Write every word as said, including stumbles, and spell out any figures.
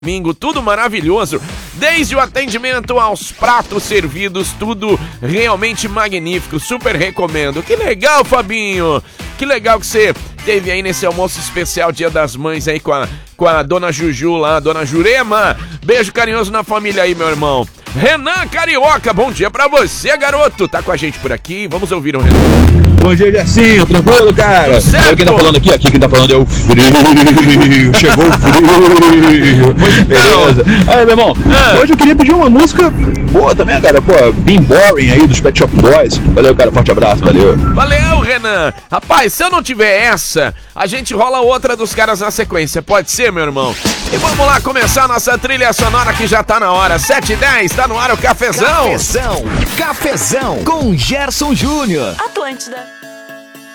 domingo, tudo maravilhoso, desde o atendimento aos pratos servidos, tudo realmente magnífico, super recomendo. Que legal, Fabinho, que legal que você teve aí nesse almoço especial Dia das Mães aí com a, com a dona Juju lá, dona Jurema. Beijo carinhoso na família aí, meu irmão. Renan Carioca, bom dia pra você, garoto. Tá com a gente por aqui, vamos ouvir o Renan. Bom dia, Gersinho, tranquilo, cara? Certo. Quem tá falando aqui? Aqui quem tá falando é o frio. Chegou o frio. Beleza. Aí, meu irmão, ah. hoje eu queria pedir uma música boa também, cara. Pô, Been Boring aí, dos Pet Shop Boys. Valeu, cara, forte abraço, valeu. Valeu, Renan. Rapaz, se eu não tiver essa, a gente rola outra dos caras na sequência. Pode ser, meu irmão? E vamos lá começar a nossa trilha sonora que já tá na hora. sete e dez, tá no ar o Cafezão. Cafezão, Cafezão com Gerson Júnior. Atlântida.